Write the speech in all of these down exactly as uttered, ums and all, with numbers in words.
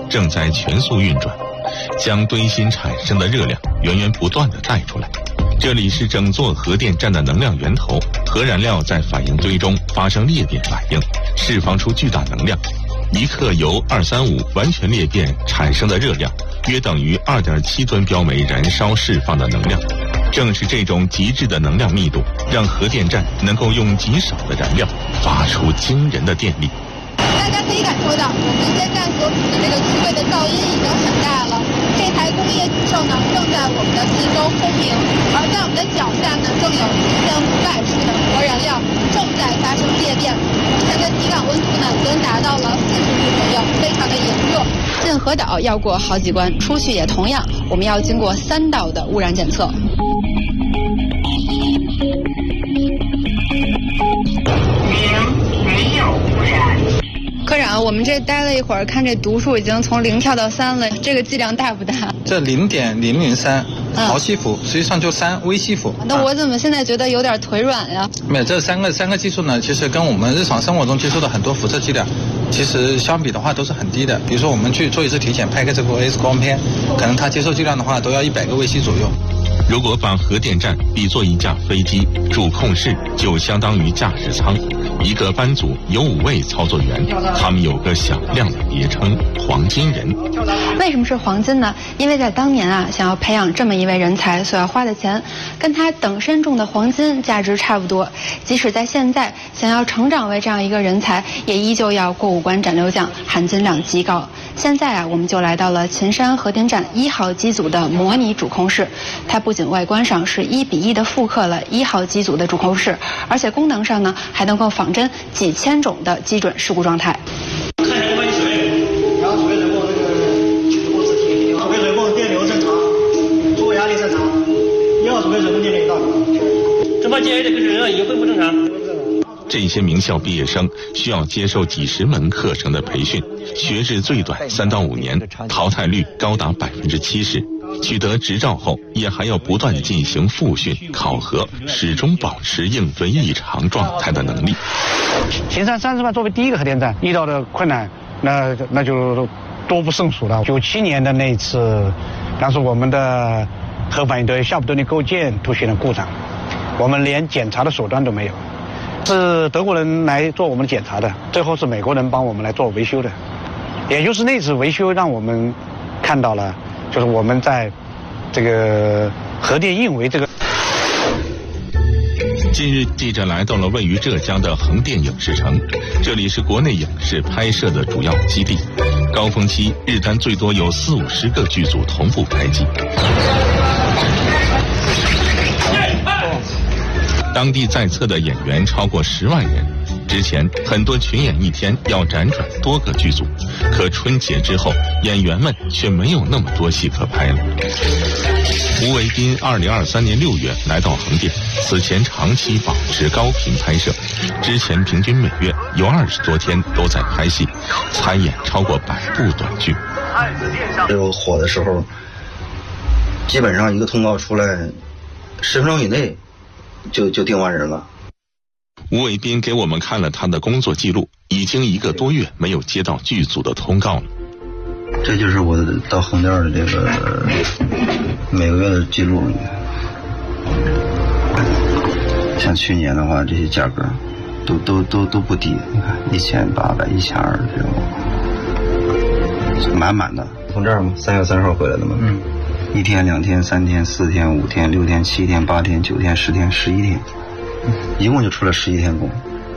正在全速运转，将堆芯产生的热量源源不断地带出来。这里是整座核电站的能量源头，核燃料在反应堆中发生裂变反应，释放出巨大能量。一克铀二三五完全裂变产生的热量，约等于 二点七吨标煤燃烧释放的能量。正是这种极致的能量密度，让核电站能够用极少的燃料发出惊人的电力。 大家可以感受到，我们现在所处的这个区位的噪音已经很大了。这台工业巨兽呢，正在我们的四周轰鸣，而在我们的脚下呢，正有一千五百束的核燃料正在发生裂变。目前的体感温度呢，已经达到了四十度左右，非常的炎热。进核岛要过好几关，出去也同样，我们要经过三道的污染检测。没有污染。科长，我们这待了一会儿，看这读数已经从零跳到三了，这个剂量大不大？ 这零点零零三毫西弗，实际上就三微西弗。 那我怎么现在觉得有点腿软呀？ 没有，这三个三个技术呢，其实跟我们日常生活中接触的很多辐射剂量，其实相比的话都是很低的。比如说我们去做一次体检，拍个这个 X 光片，可能它接受剂量的话都要一百个微西左右。 如果把核电站比作一架飞机，主控室就相当于驾驶舱。一个班组有五位操作员，他们有个响亮的别称“黄金人”。 为什么是黄金呢？因为在当年啊，想要培养这么一位人才所要花的钱，跟他等身重的黄金价值差不多。即使在现在，想要成长为这样一个人才，也依旧要过五关斩六将，含金量极高。现在啊，我们就来到了秦山核电站一号机组的模拟主控室，它不仅外观上是一比一的复刻了一号机组的主控室，而且功能上呢，还能够仿真几千种的基准事故状态。 看一下关于水，然后水冷过这个主控室体，然后水冷过电流正常，出压力正常，一号水冷过电流到。这把建议这个人啊也恢复正常。 这些名校毕业生需要接受几十门课程的培训，学制最短三到五年，淘汰率高达百分之七十。取得执照后，也还要不断进行复训考核，始终保持应对异常状态的能力。 秦山三十万作为第一个核电站遇到的困难，那那就多不胜数了。九七年的那一次，当时我们的核反应堆下部动力构件出现了故障，我们连检查的手段都没有，是德国人来做我们的检查的，最后是美国人帮我们来做维修的。也就是那次维修让我们看到了，就是我们在这个核电应维这个。 近日，记者来到了位于浙江的横店影视城，这里是国内影视拍摄的主要基地。高峰期日单最多有四五十个剧组同步开机。当地在册的演员超过十万人。之前很多群演一天要辗转多个剧组，可春节之后，演员们却没有那么多戏可拍了。吴伟斌二零二三年六月来到横店，此前长期保持高频拍摄，之前平均每月有二十多天都在拍戏，参演超过百部短剧。 有火的时候，基本上一个通告出来，十分钟以内就就定完人了。 吴伟斌给我们看了他的工作记录，已经一个多月没有接到剧组的通告了。 这就是我到横店的这个每个月的记录。像去年的话，这些价格都都都都不低，你看一千八百、一千二这种，满满的。从这儿嘛，三月三号回来的嘛，嗯，一天、两天、三天、四天、五天、六天、七天、八天、九天、十天、十一天。一共就出了十一天工。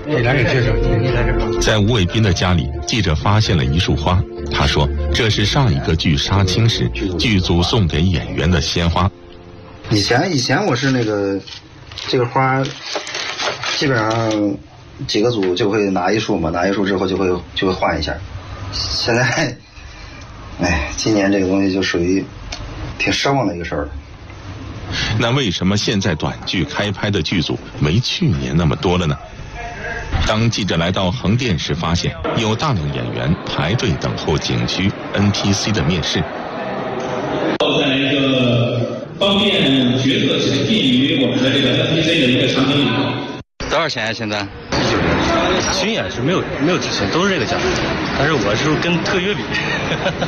在吴伟斌的家里，记者发现了一束花。他说，这是上一个剧杀青时剧组送给演员的鲜花。 以前以前我是那个这个花，基本上几个组就会拿一束嘛，拿一束之后就会就会换一下。现在，哎，今年这个东西就属于挺失望的一个事儿了。 那为什么现在短剧开拍的剧组没去年那么多了呢？当记者来到横店时，发现有大量演员排队等候景区 N P C 的面试。 再来一个方便角色是便于我们的这个 N P C 的一个场景里。 多少钱呀、啊？现在？ 巡演是没有没有之前都是这个价，但是我是跟特约比。